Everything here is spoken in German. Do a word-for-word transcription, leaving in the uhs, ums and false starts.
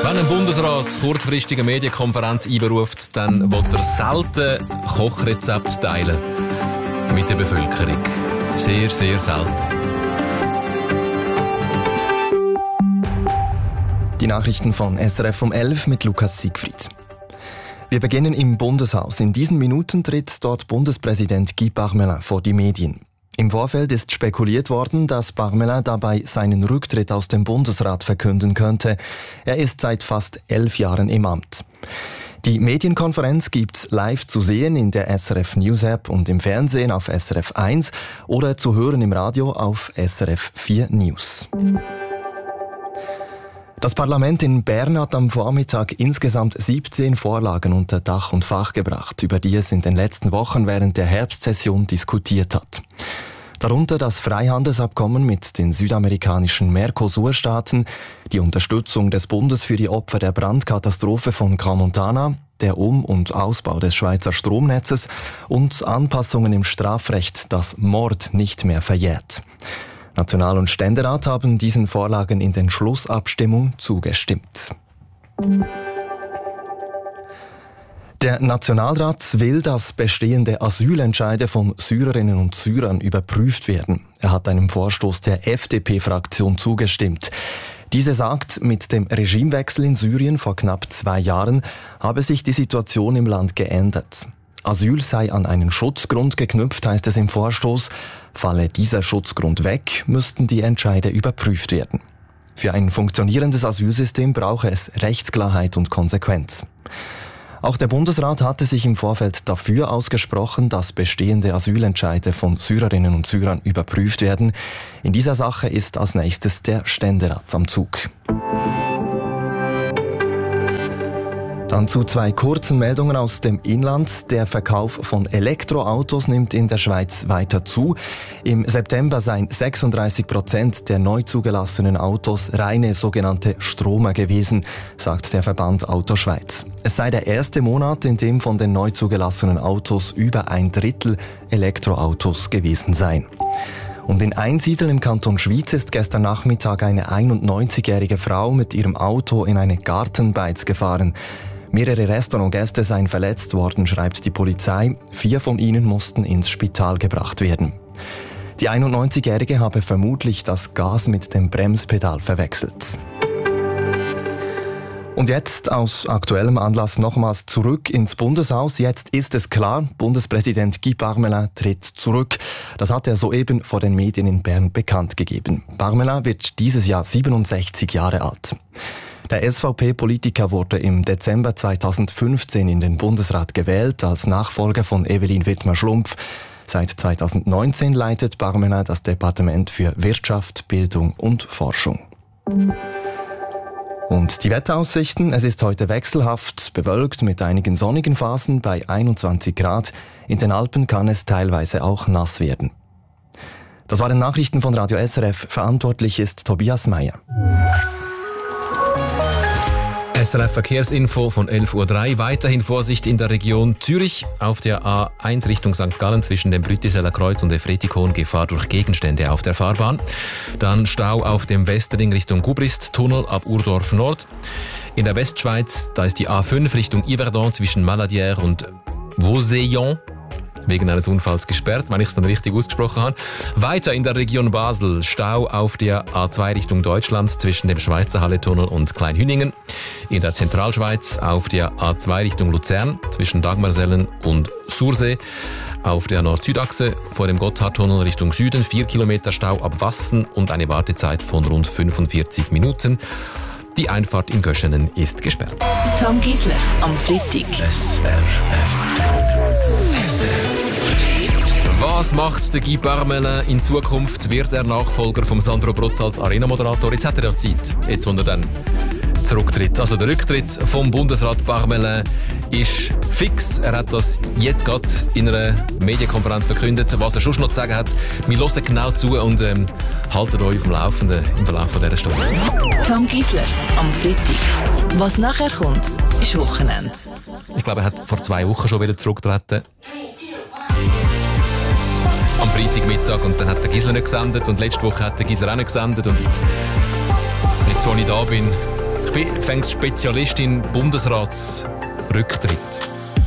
Wenn ein Bundesrat kurzfristige Medienkonferenz einberuft, dann will er selten Kochrezepte teilen mit der Bevölkerung. Sehr, sehr selten. Die Nachrichten von S R F um elf mit Lukas Siegfried. Wir beginnen im Bundeshaus. In diesen Minuten tritt dort Bundespräsident Guy Parmelin vor die Medien. Im Vorfeld ist spekuliert worden, dass Parmelin dabei seinen Rücktritt aus dem Bundesrat verkünden könnte. Er ist seit fast elf Jahren im Amt. Die Medienkonferenz gibt's live zu sehen in der S R F News App und im Fernsehen auf S R F eins oder zu hören im Radio auf S R F vier News. Das Parlament in Bern hat am Vormittag insgesamt siebzehn Vorlagen unter Dach und Fach gebracht, über die es in den letzten Wochen während der Herbstsession diskutiert hat. Darunter das Freihandelsabkommen mit den südamerikanischen Mercosur-Staaten, die Unterstützung des Bundes für die Opfer der Brandkatastrophe von Grand Montana, der Um- und Ausbau des Schweizer Stromnetzes und Anpassungen im Strafrecht, das Mord nicht mehr verjährt. National- und Ständerat haben diesen Vorlagen in den Schlussabstimmung zugestimmt. Der Nationalrat will, dass bestehende Asylentscheide von Syrerinnen und Syrern überprüft werden. Er hat einem Vorstoß der F D P-Fraktion zugestimmt. Diese sagt, mit dem Regimewechsel in Syrien vor knapp zwei Jahren habe sich die Situation im Land geändert. Asyl sei an einen Schutzgrund geknüpft, heißt es im Vorstoß. Falle dieser Schutzgrund weg, müssten die Entscheide überprüft werden. Für ein funktionierendes Asylsystem brauche es Rechtsklarheit und Konsequenz. Auch der Bundesrat hatte sich im Vorfeld dafür ausgesprochen, dass bestehende Asylentscheide von Syrerinnen und Syrern überprüft werden. In dieser Sache ist als nächstes der Ständerat am Zug. Dann zu zwei kurzen Meldungen aus dem Inland. Der Verkauf von Elektroautos nimmt in der Schweiz weiter zu. Im September seien sechsunddreißig Prozent der neu zugelassenen Autos reine sogenannte Stromer gewesen, sagt der Verband Auto Schweiz. Es sei der erste Monat, in dem von den neu zugelassenen Autos über ein Drittel Elektroautos gewesen seien. Und in Einsiedel im Kanton Schwyz ist gestern Nachmittag eine einundneunzigjährige Frau mit ihrem Auto in eine Gartenbeiz gefahren. Mehrere Restaurantgäste seien verletzt worden, schreibt die Polizei. Vier von ihnen mussten ins Spital gebracht werden. Die einundneunzigjährige habe vermutlich das Gas mit dem Bremspedal verwechselt. Und jetzt aus aktuellem Anlass nochmals zurück ins Bundeshaus. Jetzt ist es klar, Bundespräsident Guy Parmelin tritt zurück. Das hat er soeben vor den Medien in Bern bekannt gegeben. Parmelin wird dieses Jahr siebenundsechzig Jahre alt. Der S V P-Politiker wurde im Dezember zweitausendfünfzehn in den Bundesrat gewählt als Nachfolger von Evelyn Widmer-Schlumpf. Seit zweitausendneunzehn leitet Parmelin das Departement für Wirtschaft, Bildung und Forschung. Und die Wetteraussichten, es ist heute wechselhaft, bewölkt mit einigen sonnigen Phasen bei einundzwanzig Grad. In den Alpen kann es teilweise auch nass werden. Das waren Nachrichten von Radio S R F. Verantwortlich ist Tobias Meyer. S R F Verkehrsinfo von elf Uhr drei. Weiterhin Vorsicht in der Region Zürich. Auf der A eins Richtung Sankt Gallen zwischen dem Brüttiseller Kreuz und Efretikon Gefahr durch Gegenstände auf der Fahrbahn. Dann Stau auf dem Westring Richtung Gubrist-Tunnel ab Urdorf Nord. In der Westschweiz, da ist die A fünf Richtung Yverdon zwischen Maladière und Vauseillon wegen eines Unfalls gesperrt, wenn ich es dann richtig ausgesprochen habe. Weiter in der Region Basel, Stau auf der A zwei Richtung Deutschland zwischen dem Schweizer Halletunnel und Kleinhüningen. In der Zentralschweiz auf der A zwei Richtung Luzern zwischen Dagmarsellen und Sursee. Auf der Nord-Süd-Achse vor dem Gotthardtunnel Richtung Süden vier Kilometer Stau ab Wassen und eine Wartezeit von rund fünfundvierzig Minuten. Die Einfahrt in Göschenen ist gesperrt. Tom Gisler am Freitag. S R F. Was macht der Guy Parmelin in Zukunft? Wird er Nachfolger von Sandro Brotz als Arena-Moderator? Jetzt hat er ja Zeit, jetzt wo er dann zurücktritt. Also der Rücktritt vom Bundesrat Parmelin ist fix. Er hat das jetzt gerade in einer Medienkonferenz verkündet, was er schon noch zu sagen hat. Wir hören genau zu und ähm, haltet euch auf dem Laufenden im Verlauf dieser Stunde. Tom Gisler am Freitag. Was nachher kommt, ist Wochenende. Ich glaube, er hat vor zwei Wochen schon wieder zurückgetreten. Am Freitagmittag und dann hat der Gisler nicht gesendet und letzte Woche hat der Gisler auch nicht gesendet und jetzt, jetzt wo ich da bin, Ich bin Spezialistin Bundesratsrücktritt.